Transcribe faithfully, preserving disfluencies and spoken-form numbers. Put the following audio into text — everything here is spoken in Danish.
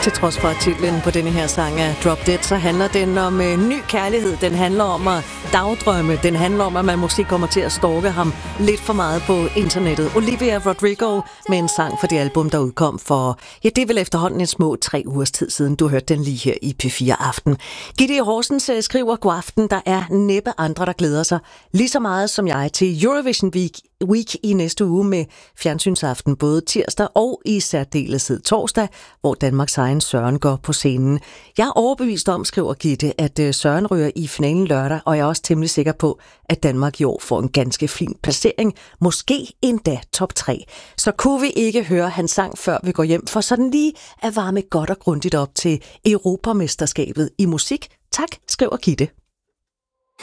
Til trods for, at titlen på denne her sang er Drop Dead, så handler den om øh, ny kærlighed. Den handler om at dagdrømme. Den handler om, at man måske kommer til at stalke ham lidt for meget på internettet. Olivia Rodrigo med en sang for det album, der udkom for, ja, det er vel efterhånden en små tre ugers tid siden. Du hørte den lige her i P fire Aften. Gitte Horsens øh, skriver god aften. Der er næppe andre, der glæder sig lige så meget som jeg til Eurovision Week Week i næste uge med fjernsynsaften både tirsdag og i særdeleshed torsdag, hvor Danmarks egen Søren går på scenen. Jeg er overbevist om, skriver Gitte, at Søren ryger i finalen lørdag, og jeg er også temmelig sikker på, at Danmark i år får en ganske fin placering, måske endda top tre. Så kunne vi ikke høre hans sang, før vi går hjem, for sådan lige at varme godt og grundigt op til Europamesterskabet i musik. Tak, skriver Gitte.